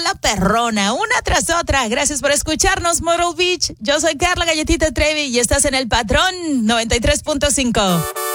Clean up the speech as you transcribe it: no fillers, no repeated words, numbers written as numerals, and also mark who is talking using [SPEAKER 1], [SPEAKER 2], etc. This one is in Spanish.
[SPEAKER 1] música perrona, una tras otra. Gracias por escucharnos, Myrtle Beach. Yo soy Carla Galletita Trevi y estás en El Patrón 93.5.